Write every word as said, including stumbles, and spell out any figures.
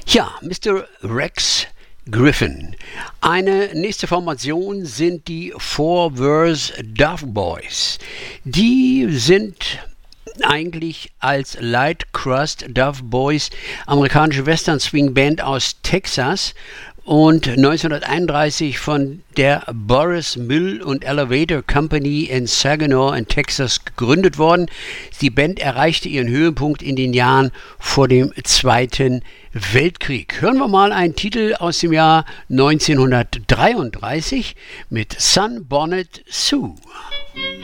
Ja, Mister Rex Griffin. Eine nächste Formation sind die Four Verse Dove Boys. Die sind eigentlich als Light Crust Dove Boys amerikanische Western Swing Band aus Texas und neunzehnhunderteinunddreißig von der Boris Mill und Elevator Company in Saginaw in Texas gegründet worden. Die Band erreichte ihren Höhepunkt in den Jahren vor dem Zweiten Weltkrieg. Hören wir mal einen Titel aus dem Jahr neunzehnhundertdreiunddreißig mit Sunbonnet Sue.